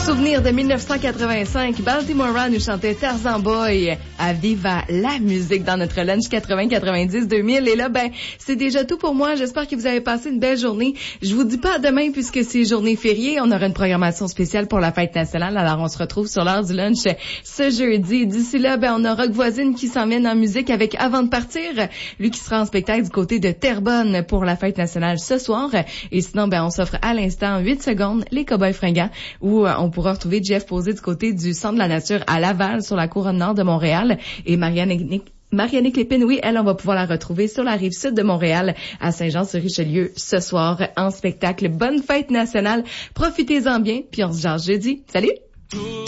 Souvenir de 1985, Baltimora nous chantait Tarzan Boy à Viva la musique dans notre lunch 80-90-2000. Et là, c'est déjà tout pour moi. J'espère que vous avez passé une belle journée. Je vous dis pas à demain puisque c'est journée fériée. On aura une programmation spéciale pour la fête nationale. Alors, on se retrouve sur l'heure du lunch ce jeudi. D'ici là, on a Rock Voisine qui s'emmène en musique avec Avant de partir. Lui qui sera en spectacle du côté de Terrebonne pour la fête nationale ce soir. Et sinon, on s'offre à l'instant 8 secondes, les Cowboys fringants, où on pourra retrouver Jeff Posé du côté du Centre de la Nature à Laval, sur la couronne nord de Montréal. Et Marianne Clépine, oui, elle, on va pouvoir la retrouver sur la rive sud de Montréal, à Saint-Jean-sur-Richelieu, ce soir, en spectacle. Bonne fête nationale. Profitez-en bien, puis on se jase jeudi. Salut!